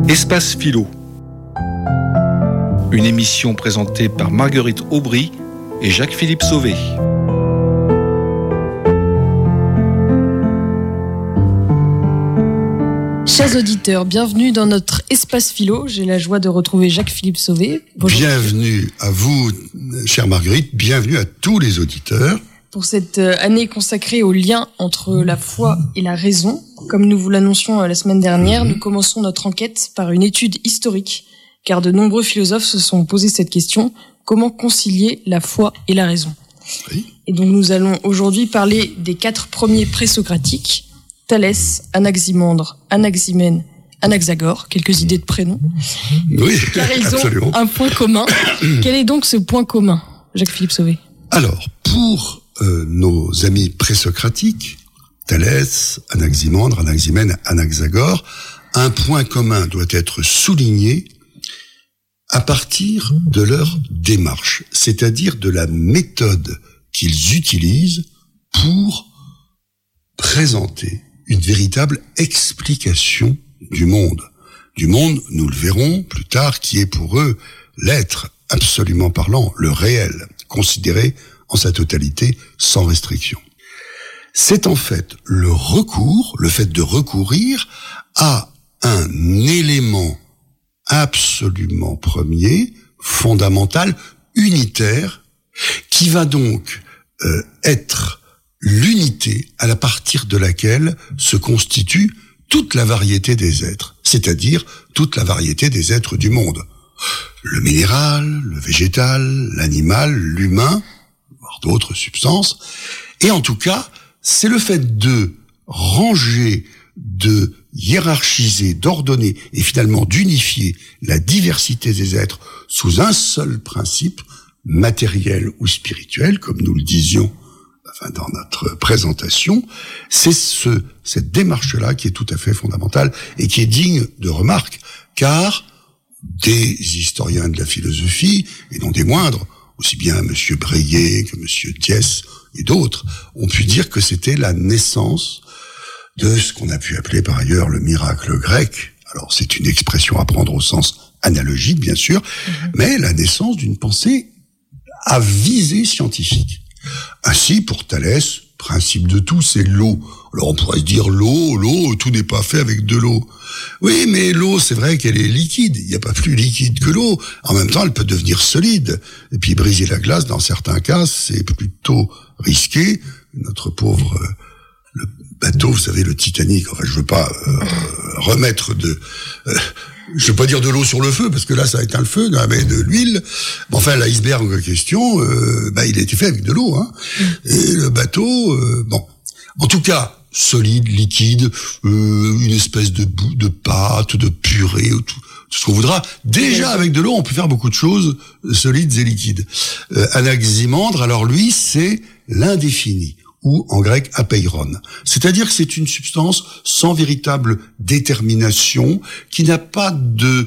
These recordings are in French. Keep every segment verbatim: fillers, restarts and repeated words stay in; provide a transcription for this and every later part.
Espace Philo. Une émission présentée par Marguerite Aubry et Jacques-Philippe Sauvé. Chers auditeurs, bienvenue dans notre Espace Philo. J'ai la joie de retrouver Jacques-Philippe Sauvé. Bonjour. Bienvenue à vous, chère Marguerite, bienvenue à tous les auditeurs. Pour cette année consacrée au lien entre la foi et la raison, comme nous vous l'annoncions la semaine dernière, mmh. nous commençons notre enquête par une étude historique, car de nombreux philosophes se sont posé cette question, comment concilier la foi et la raison? Oui. Et donc nous allons aujourd'hui parler des quatre premiers présocratiques, Thalès, Anaximandre, Anaximène, Anaxagore, quelques idées de prénoms. Oui, car ils absolument. ont un point commun. Quel est donc ce point commun, Jacques-Philippe Sauvé? Alors, pour euh, nos amis présocratiques, Thalès, Anaximandre, Anaximène, Anaxagore, un point commun doit être souligné à partir de leur démarche, c'est-à-dire de la méthode qu'ils utilisent pour présenter une véritable explication du monde. Du monde, nous le verrons plus tard, qui est pour eux l'être, absolument parlant, le réel, considéré en sa totalité, sans restriction. C'est en fait le recours, le fait de recourir à un élément absolument premier, fondamental, unitaire, qui va donc euh, être l'unité à la partir de laquelle se constitue toute la variété des êtres, c'est-à-dire toute la variété des êtres du monde. Le minéral, le végétal, l'animal, l'humain, voire d'autres substances. Et en tout cas, c'est le fait de ranger, de hiérarchiser, d'ordonner et finalement d'unifier la diversité des êtres sous un seul principe, matériel ou spirituel, comme nous le disions enfin, dans notre présentation, c'est ce, cette démarche-là qui est tout à fait fondamentale et qui est digne de remarque, car des historiens de la philosophie, et non des moindres, aussi bien Monsieur Breillet que Monsieur Diès et d'autres, ont pu dire que c'était la naissance de ce qu'on a pu appeler par ailleurs le miracle grec. Alors c'est une expression à prendre au sens analogique, bien sûr, mmh. mais la naissance d'une pensée à visée scientifique. Ainsi, pour Thalès, principe de tout, c'est l'eau. Alors on pourrait se dire l'eau, l'eau, tout n'est pas fait avec de l'eau. Oui, mais l'eau, c'est vrai qu'elle est liquide. Il n'y a pas plus liquide que l'eau. En même temps, elle peut devenir solide. Et puis briser la glace, dans certains cas, c'est plutôt risqué. Notre pauvre euh, le bateau, vous savez, le Titanic. Enfin, je veux pas euh, remettre de... Euh, je veux pas dire de l'eau sur le feu, parce que là, ça a éteint le feu, mais de l'huile. Bon, enfin, l'iceberg en question, euh, bah, il a été fait avec de l'eau, hein. Et le bateau, euh, bon. En tout cas, solide, liquide, euh, une espèce de bout de pâte, de purée, tout, tout ce qu'on voudra. Déjà, avec de l'eau, on peut faire beaucoup de choses solides et liquides. Euh, Anaximandre, alors lui, c'est l'indéfini, ou en grec apeiron. C'est-à-dire que c'est une substance sans véritable détermination, qui n'a pas de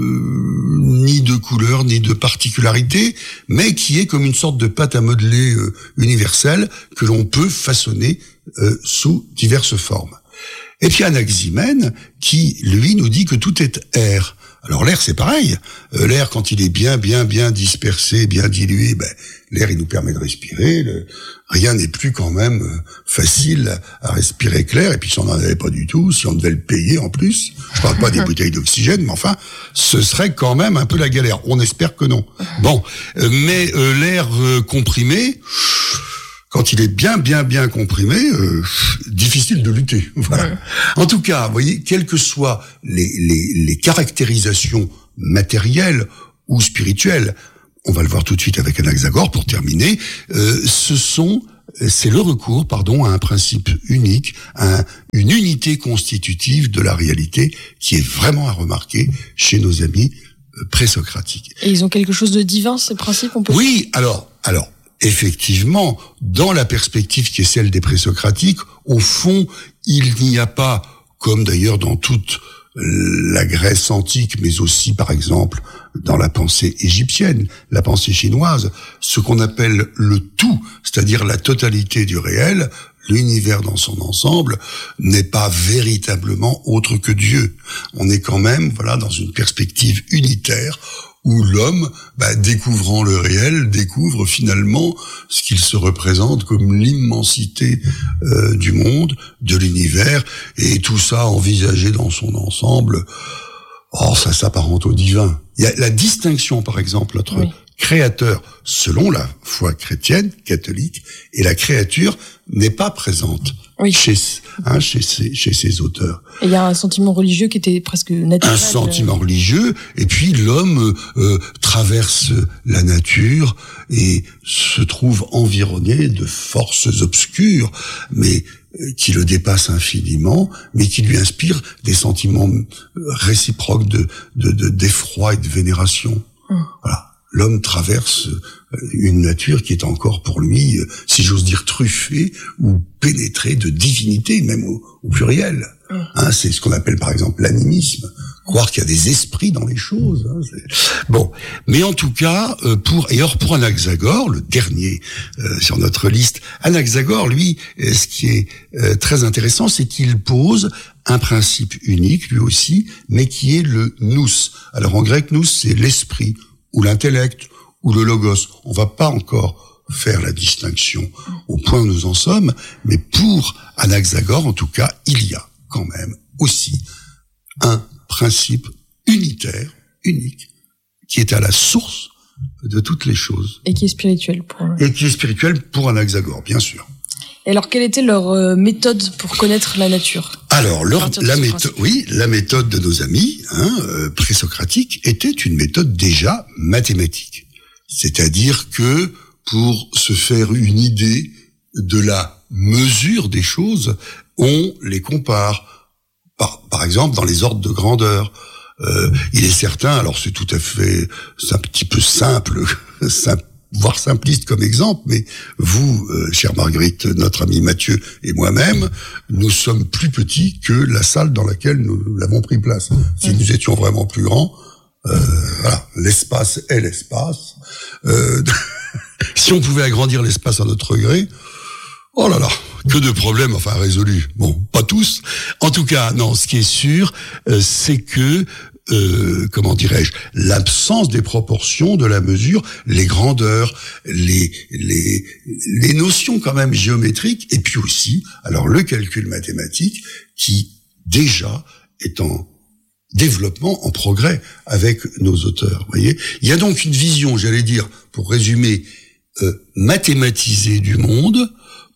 euh, ni de couleur, ni de particularité, mais qui est comme une sorte de pâte à modeler euh, universelle que l'on peut façonner euh, sous diverses formes. Et puis Anaximène, qui, lui, nous dit que tout est air. Alors l'air, c'est pareil. Euh, l'air, quand il est bien, bien, bien dispersé, bien dilué, ben, l'air, il nous permet de respirer. Le... Rien n'est plus quand même euh, facile à respirer clair. Et puis si on n'en avait pas du tout, si on devait le payer en plus, je parle pas des bouteilles d'oxygène, mais enfin, ce serait quand même un peu la galère. On espère que non. Bon, euh, mais euh, l'air euh, comprimé... Quand il est bien, bien, bien comprimé, euh, difficile de lutter. Voilà. Ouais. En tout cas, vous voyez, quelles que soient les, les, les caractérisations matérielles ou spirituelles, on va le voir tout de suite avec Anaxagore pour terminer, euh, ce sont, c'est le recours, pardon, à un principe unique, à un, une unité constitutive de la réalité qui est vraiment à remarquer chez nos amis euh, présocratiques. Et ils ont quelque chose de divin, ces principes, on peut... Oui, alors, alors, effectivement, dans la perspective qui est celle des présocratiques, au fond, il n'y a pas, comme d'ailleurs dans toute la Grèce antique, mais aussi, par exemple, dans la pensée égyptienne, la pensée chinoise, ce qu'on appelle le tout, c'est-à-dire la totalité du réel, l'univers dans son ensemble n'est pas véritablement autre que Dieu. On est quand même, voilà, dans une perspective unitaire où l'homme, bah, découvrant le réel, découvre finalement ce qu'il se représente comme l'immensité euh, du monde, de l'univers, et tout ça envisagé dans son ensemble. Oh, ça s'apparente au divin. Il y a la distinction, par exemple, entre oui. créateur, selon la foi chrétienne, catholique, et la créature n'est pas présente oui. chez, hein, chez, ces, chez ces auteurs. Et il y a un sentiment religieux qui était presque naturel. Un sentiment religieux, et puis l'homme euh, traverse la nature et se trouve environné de forces obscures, mais qui le dépasse infiniment, mais qui lui inspire des sentiments réciproques de, de, de d'effroi et de vénération. Hum. Voilà. L'homme traverse une nature qui est encore pour lui, si j'ose dire, truffée ou pénétrée de divinité, même au, au pluriel. Hum. Hein, c'est ce qu'on appelle par exemple l'animisme, croire qu'il y a des esprits dans les choses. Hein, c'est... Bon, mais en tout cas, euh, pour et or pour Anaxagore, le dernier euh, sur notre liste, Anaxagore, lui, euh, ce qui est euh, très intéressant, c'est qu'il pose un principe unique, lui aussi, mais qui est le nous. Alors en grec, nous, c'est l'esprit ou l'intellect ou le logos. On va pas encore faire la distinction au point où nous en sommes, mais pour Anaxagore, en tout cas, il y a quand même aussi un principe unitaire, unique, qui est à la source de toutes les choses. Et qui est spirituel pour... Et qui est spirituel pour Anaxagore, bien sûr. Et alors, quelle était leur euh, méthode pour connaître la nature ? Alors, leur, la méthode, oui, la méthode de nos amis, hein, euh, présocratiques, était une méthode déjà mathématique. C'est-à-dire que pour se faire une idée de la mesure des choses, on les compare. Par, par exemple, dans les ordres de grandeur, euh, il est certain, alors c'est tout à fait, c'est un petit peu simple, simple, voire simpliste comme exemple, mais vous, euh, chère Marguerite, notre ami Mathieu et moi-même, nous sommes plus petits que la salle dans laquelle nous l'avons pris place. Si nous étions vraiment plus grands, euh, voilà, l'espace est l'espace. Euh, si on pouvait agrandir l'espace à notre gré, oh là là, que de problèmes, enfin résolus. Bon, pas tous. En tout cas, non, ce qui est sûr, euh, c'est que, euh, comment dirais-je, l'absence des proportions, de la mesure, les grandeurs, les les les notions quand même géométriques, et puis aussi, alors le calcul mathématique, qui déjà est en développement, en progrès avec nos auteurs. Vous voyez, il y a donc une vision, j'allais dire, pour résumer, euh, mathématisée du monde,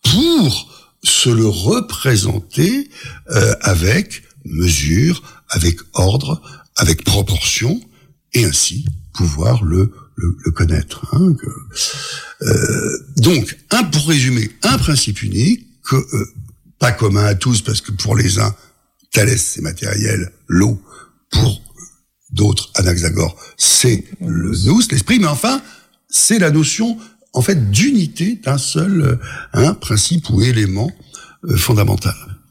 pour se le représenter euh, avec mesure, avec ordre, avec proportion, et ainsi pouvoir le le, le connaître. Hein, que, euh, donc, un pour résumer, un principe unique, que, euh, pas commun à tous, parce que pour les uns, Thalès c'est matériel, l'eau, pour d'autres, Anaxagore, c'est le nous, l'esprit, mais enfin, c'est la notion en fait d'unité d'un seul hein, principe ou élément euh, fondamental.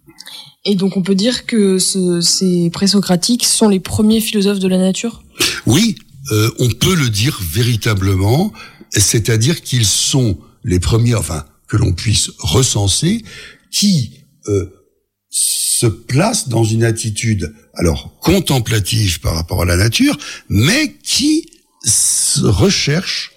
Et donc on peut dire que ce, ces présocratiques sont les premiers philosophes de la nature ? Oui, euh, on peut le dire véritablement, c'est-à-dire qu'ils sont les premiers, enfin, que l'on puisse recenser, qui euh, se placent dans une attitude, alors, contemplative par rapport à la nature, mais qui recherchent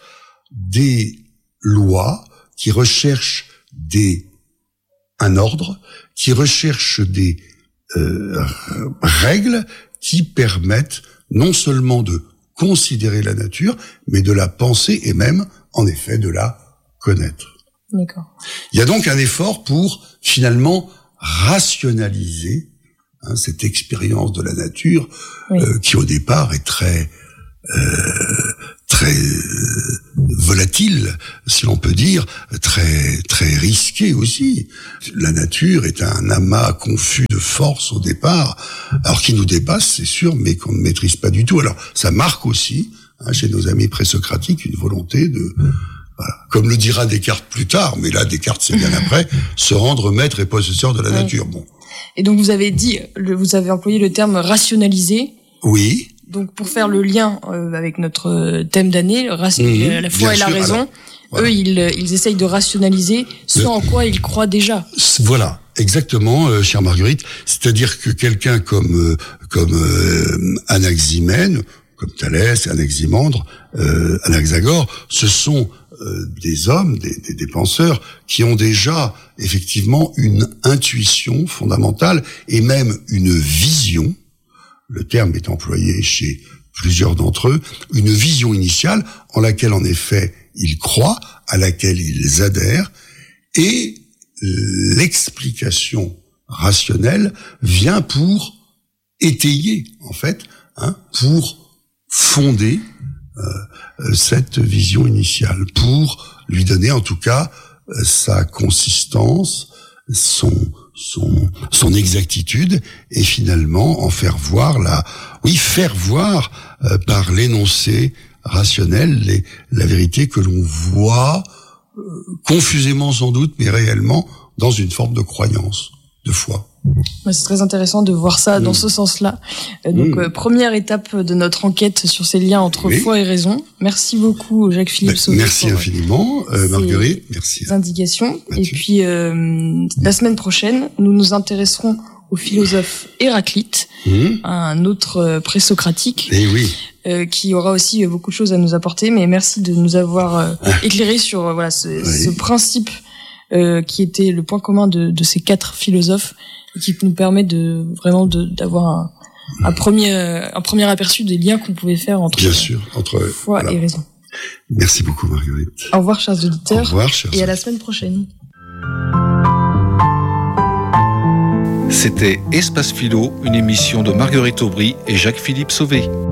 des lois, qui recherchent des un ordre, qui recherchent des euh, règles qui permettent non seulement de considérer la nature, mais de la penser et même, en effet, de la connaître. D'accord. Il y a donc un effort pour, finalement, rationaliser hein, cette expérience de la nature, oui. euh, qui au départ est très... Euh, très euh, volatile, si l'on peut dire, très très risqué aussi. La nature est un amas confus de forces au départ, alors qui nous dépasse, c'est sûr, mais qu'on ne maîtrise pas du tout. Alors, ça marque aussi, hein, chez nos amis présocratiques, une volonté de, voilà, comme le dira Descartes plus tard, mais là, Descartes, c'est bien après, se rendre maître et possesseur de la nature. Bon. Et donc, vous avez dit, le, vous avez employé le terme rationaliser. Oui. Donc pour faire le lien euh, avec notre thème d'année, rac- Mmh, la foi bien et la sûr. raison, Alors, voilà. eux ils, ils essayent de rationaliser ce Le- en quoi ils croient déjà. Voilà, exactement, euh, chère Marguerite. C'est-à-dire que quelqu'un comme euh, comme euh, Anaximène, comme Thalès, Anaximandre, euh, Anaxagore, ce sont euh, des hommes, des, des, des penseurs qui ont déjà effectivement une intuition fondamentale et même une vision. Le terme est employé chez plusieurs d'entre eux, une vision initiale en laquelle en effet ils croient, à laquelle ils adhèrent, et l'explication rationnelle vient pour étayer, en fait, hein, pour fonder euh, cette vision initiale, pour lui donner en tout cas euh, sa consistance, son son son exactitude, et finalement en faire voir la oui faire voir euh, par l'énoncé rationnel les, la vérité que l'on voit euh, confusément sans doute, mais réellement dans une forme de croyance, de foi. Ouais, c'est très intéressant de voir ça mmh. dans ce sens-là. Euh, donc mmh. euh, première étape de notre enquête sur ces liens entre oui. foi et raison. Merci beaucoup Jacques-Philippe Sauvé. Merci pour infiniment euh, Marguerite. Merci. Indications. Mathieu. Et puis euh, la semaine prochaine, nous nous intéresserons au philosophe Héraclite, mmh. un autre euh, présocratique. Et oui. Euh, qui aura aussi euh, beaucoup de choses à nous apporter. Mais merci de nous avoir euh, ah. éclairé sur euh, voilà ce, oui. ce principe euh, qui était le point commun de, de ces quatre philosophes, et qui nous permet de vraiment de, d'avoir un, un premier un premier aperçu des liens qu'on pouvait faire entre bien sûr entre foi voilà. et raison. Merci beaucoup Marguerite. Au revoir chers auditeurs. Au revoir chers et à la semaine prochaine. C'était Espace Philo, une émission de Marguerite Aubry et Jacques-Philippe Sauvé.